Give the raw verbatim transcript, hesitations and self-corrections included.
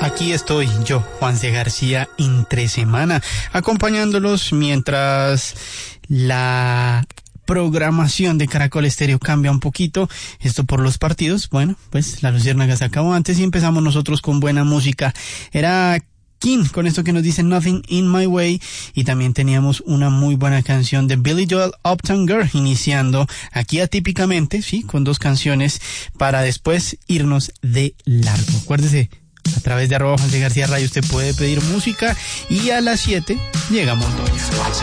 Aquí estoy yo, Juanse García, entre semana, acompañándolos mientras la programación de Caracol Estéreo cambia un poquito, esto por los partidos. Bueno, pues la Luciérnaga se acabó antes y empezamos nosotros con buena música. Era King con esto que nos dice Nothing in My Way, y también teníamos una muy buena canción de Billy Joel, Uptown Girl, iniciando aquí atípicamente, sí, con dos canciones para después irnos de largo. Acuérdese, a través de arroba Juanse García Radio usted puede pedir música y a las siete llega Montoya.